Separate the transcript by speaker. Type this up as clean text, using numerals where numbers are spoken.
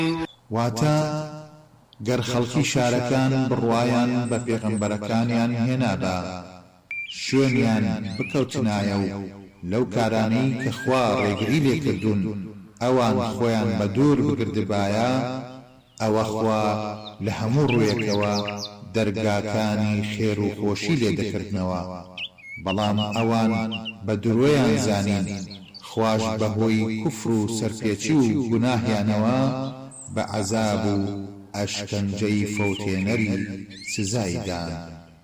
Speaker 1: واتە گەر خەڵکی شارەکان بڕوایان بە پێغەمبەرەکانیان هێنابا شوێنیان بکەوتنایە و لەو کارانەی کە خوا ڕێگری لێکردوون ئەوان خۆیان بە دوور بگردبایە ئەوە خوا لە هەموو ڕوویەکەوە دەرگاکانی خێر و خۆشی لێ دەکردنەوە بەڵام ئەوان بە درۆیان زانین خواش بەهۆی کوفر و سەرپێچی و گوناهیانەوە بە عەزاب و ئەشکەنجەی فەوتێنەری سزایدان